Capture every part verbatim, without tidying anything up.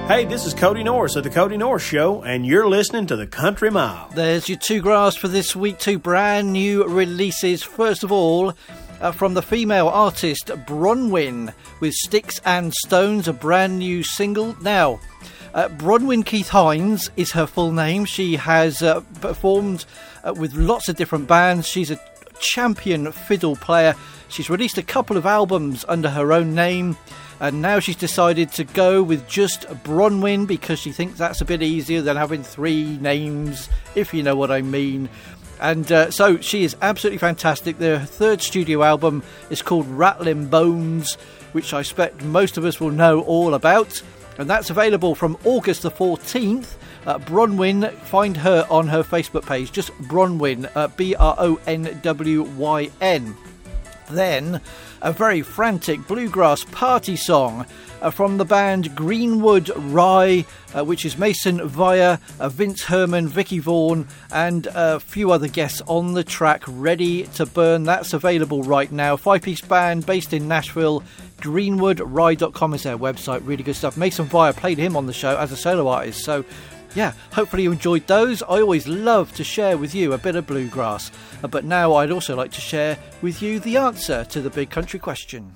Hey, this is Cody Norris of The Cody Norris Show, and you're listening to The Country Mile. There's your two graphs for this week, two brand new releases. First of all, uh, from the female artist Bronwyn with Sticks and Stones, a brand new single. Now, uh, Bronwyn Keith Hines is her full name. She has uh, performed uh, with lots of different bands. She's a champion fiddle player. She's released a couple of albums under her own name. And now she's decided to go with just Bronwyn because she thinks that's a bit easier than having three names, if you know what I mean. And uh, so she is absolutely fantastic. Their third studio album is called Rattling Bones, which I expect most of us will know all about. And that's available from August the fourteenth. Uh, Bronwyn, find her on her Facebook page, just Bronwyn, uh, B R O N W Y N. Then, a very frantic bluegrass party song uh, from the band Greenwood Rye, uh, which is Mason Via, uh, Vince Herman, Vicky Vaughan, and a few other guests on the track, Ready to Burn. That's available right now. Five-piece band based in Nashville. greenwood rye dot com is their website. Really good stuff. Mason Via played him on the show as a solo artist, so yeah, hopefully you enjoyed those. I always love to share with you a bit of bluegrass, uh, but now I'd also like to share with you the answer to the big country question.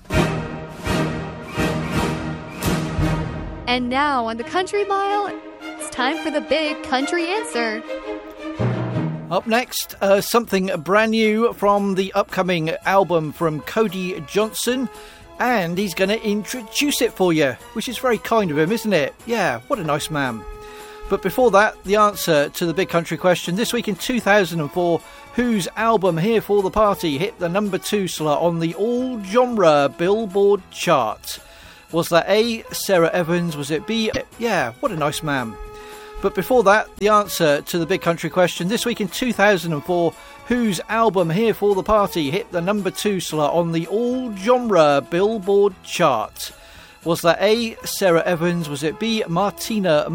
And now on the Country Mile, it's time for the big country answer. Up next, uh, something brand new from the upcoming album from Cody Johnson. And he's going to introduce it for you, which is very kind of him, isn't it? Yeah, what a nice man. But before that, the answer to the big country question. This week in two thousand four, whose album Here for the Party hit the number two slot on the all-genre Billboard chart? Was that A, Sarah Evans? Was it B? Yeah, what a nice man. But before that, the answer to the big country question. This week in two thousand four, whose album Here for the Party hit the number two slot on the all-genre Billboard chart? Was that A, Sarah Evans? Was it B, Martina